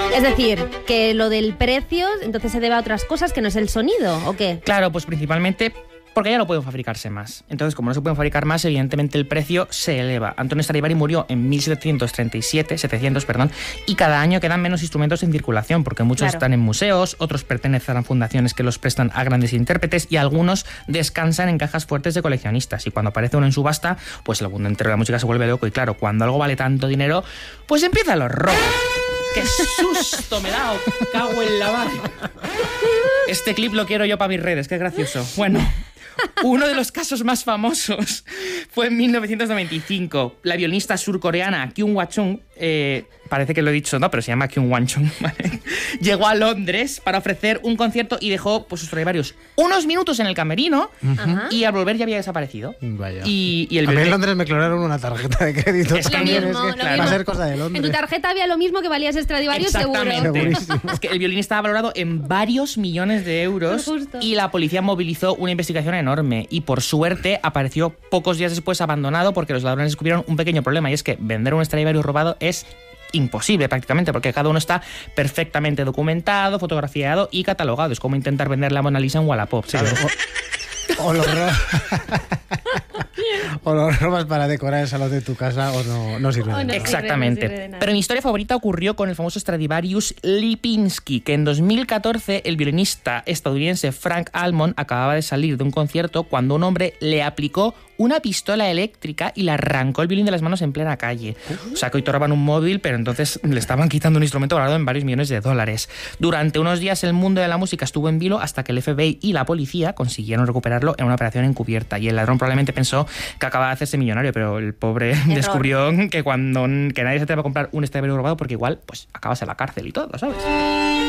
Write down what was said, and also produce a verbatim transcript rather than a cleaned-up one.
Es decir, que lo del precio entonces se debe a otras cosas que no es el sonido, ¿o qué? Claro, pues principalmente porque ya no pueden fabricarse más. Entonces, como no se pueden fabricar más, evidentemente el precio se eleva. Antonio Stradivari murió en mil setecientos treinta y siete, setecientos, perdón, y cada año quedan menos instrumentos en circulación, porque muchos Claro. están en museos, otros pertenecen a fundaciones que los prestan a grandes intérpretes y algunos descansan en cajas fuertes de coleccionistas. Y cuando aparece uno en subasta, pues el mundo entero de la música se vuelve loco. Y claro, cuando algo vale tanto dinero, pues empiezan los robos. ¡Qué susto me he dado! ¡Cago en la mar! Este clip lo quiero yo para mis redes, qué gracioso. Bueno, uno de los casos más famosos fue en mil novecientos noventa y cinco. La violinista surcoreana Kyung Wha-chung, eh, parece que lo he dicho, no, pero se llama Kyung Wha-chung, ¿vale? Llegó a Londres para ofrecer un concierto y dejó pues, sus Stradivarius unos minutos en el camerino Ajá. y al volver ya había desaparecido. Vaya. Y, y el A mí en violín- Londres me clonaron una tarjeta de crédito Es que también. mismo, es que lo va a mismo. ser cosa de En Londres. tu tarjeta había lo mismo que valía ese Stradivarius, seguro. Exactamente. Segurísimo. Es que el violín estaba valorado en varios millones de euros Justo. y la policía movilizó una investigación enorme y por suerte apareció pocos días después abandonado porque los ladrones descubrieron un pequeño problema y es que vender un Stradivarius robado es imposible prácticamente porque cada uno está perfectamente documentado, fotografiado y catalogado. Es como intentar vender la Mona Lisa en Wallapop, ¿sabes? O, o lo ro- o lo robas para decorar el salón de tu casa o no, no sirve O de no nada. sirve. Exactamente. sirve de nada. Pero mi historia favorita ocurrió con el famoso Stradivarius Lipinski, que en dos mil catorce el violinista estadounidense Frank Almond acababa de salir de un concierto cuando un hombre le aplicó una pistola eléctrica y le arrancó el violín de las manos en plena calle. O sea, que hoy te roban un móvil, pero entonces le estaban quitando un instrumento valorado en varios millones de dólares. Durante unos días el mundo de la música estuvo en vilo hasta que el F B I y la policía consiguieron recuperarlo en una operación encubierta. Y el ladrón probablemente pensó que acababa de hacerse millonario, pero el pobre descubrió que cuando que nadie se atreve a comprar un Stradivarius robado porque igual pues acabas en la cárcel y todo, ¿sabes?